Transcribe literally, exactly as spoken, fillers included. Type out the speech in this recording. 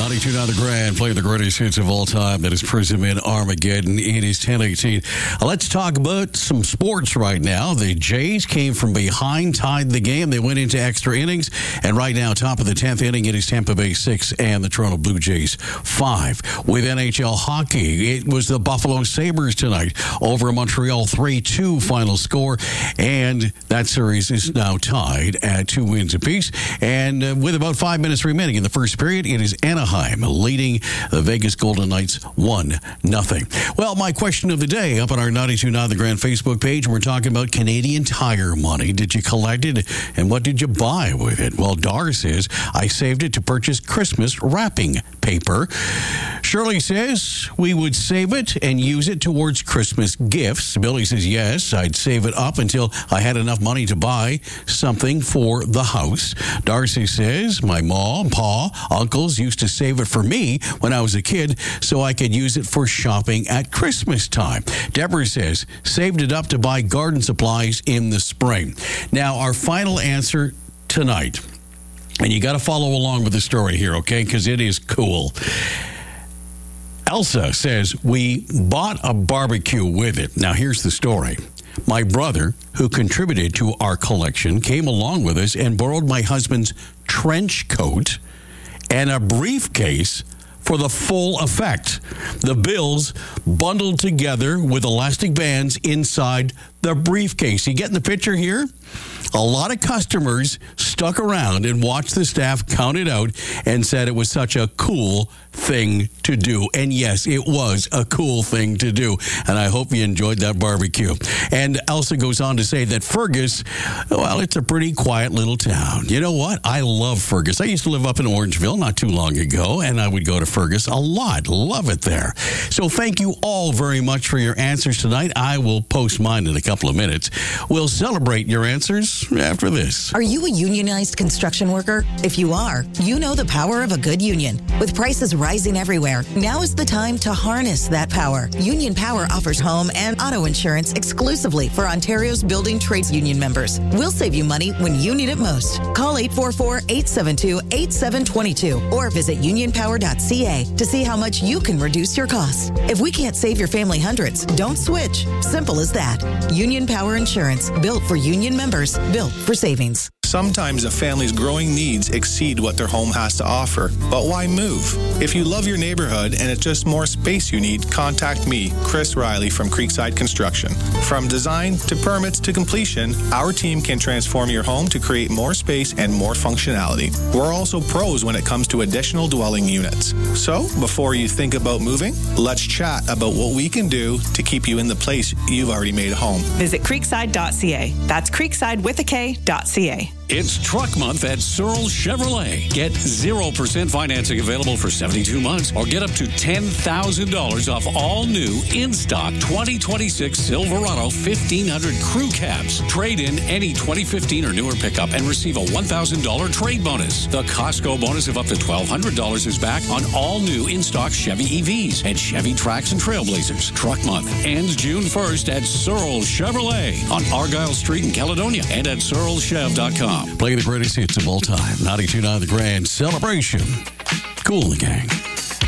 ninety-two point nine The Grand, playing the greatest hits of all time. That is Prism in Armageddon. It is ten eighteen. Let's talk about some sports right now. The Jays came from behind, tied the game. They went into extra innings. And right now, top of the tenth inning, it is Tampa Bay six and the Toronto Blue Jays five. With N H L hockey, it was the Buffalo Sabres tonight over Montreal three two final score. And that series is now tied at two wins apiece. And uh, with about five minutes remaining in the first period, it is Anaheim leading the Vegas Golden Knights one nothing. Well, my question of the day up on our ninety-two point nine The Grand Facebook page, we're talking about Canadian Tire money. Did you collect it, and what did you buy with it? Well, Dar says, I saved it to purchase Christmas wrapping paper. Shirley says, we would save it and use it towards Christmas gifts. Billy says, yes, I'd save it up until I had enough money to buy something for the house. Darcy says, my mom, pa, uncles used to save it for me when I was a kid so I could use it for shopping at Christmas time. Deborah says, saved it up to buy garden supplies in the spring. Now, our final answer tonight, and you got to follow along with the story here, okay, because it is cool. Elsa says, we bought a barbecue with it. Now, here's the story. My brother, who contributed to our collection, came along with us and borrowed my husband's trench coat and a briefcase for the full effect. The bills bundled together with elastic bands inside the briefcase. You getting the picture here? A lot of customers stuck around and watched the staff count it out and said it was such a cool thing to do. And yes, it was a cool thing to do. And I hope you enjoyed that barbecue. And Elsa goes on to say that Fergus, well, it's a pretty quiet little town. You know what? I love Fergus. I used to live up in Orangeville not too long ago, and I would go to Fergus a lot. Love it there. So thank you all very much for your answers tonight. I will post mine in a couple of minutes. We'll celebrate your answers after this. Are you a unionized construction worker? If you are, you know the power of a good union. With prices rising everywhere, now is the time to harness that power. Union Power offers home and auto insurance exclusively for Ontario's building trades union members. We'll save you money when you need it most. Call eight four four, eight seven two, eight seven two two or visit union power dot c a to see how much you can reduce your costs. If we can't save your family hundreds, don't switch. Simple as that. Union Power Insurance, built for union members, built for savings. Sometimes a family's growing needs exceed what their home has to offer. But why move? If you love your neighborhood and it's just more space you need, contact me, Chris Riley from Creekside Construction. From design to permits to completion, our team can transform your home to create more space and more functionality. We're also pros when it comes to additional dwelling units. So, before you think about moving, let's chat about what we can do to keep you in the place you've already made home. Visit creekside dot c a. That's creekside with a K dot c a. It's Truck Month at Searles Chevrolet. Get zero percent financing available for seventy-two months or get up to ten thousand dollars off all new in-stock twenty twenty-six Silverado fifteen hundred crew cabs. Trade in any twenty fifteen or newer pickup and receive a one thousand dollars trade bonus. The Costco bonus of up to twelve hundred dollars is back on all new in-stock Chevy E Vs and Chevy Trax and Trailblazers. Truck Month ends June first at Searles Chevrolet on Argyle Street in Caledonia and at searles chev dot com. Playing the greatest hits of all time. ninety-two point nine The Grand Celebration. Cool in the gang.